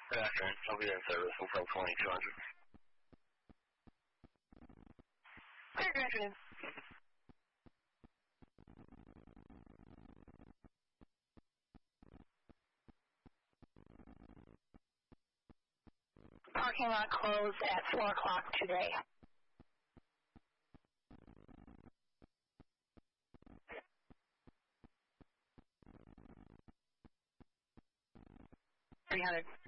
Good afternoon. I'll be in service until 2200. Good afternoon. Parking lot closed at 4 o'clock today. $300.